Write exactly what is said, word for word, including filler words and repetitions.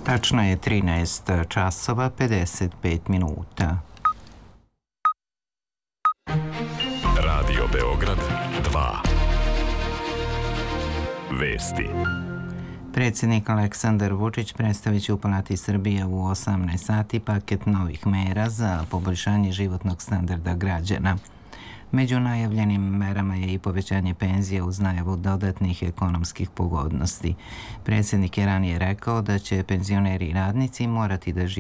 Tačno je trinaest časova pedeset pet minuta. Radio Beograd dva. Vesti. Predsjednik Aleksandar Vučić predstavit će u Palati Srbije u osamnaest sati paket novih mera za poboljšanje životnog standarda građana. Među najavljenim merama je i povećanje penzija uz najavu dodatnih ekonomskih pogodnosti. Predsjednik je ranije rekao da će penzioneri i radnici morati da žive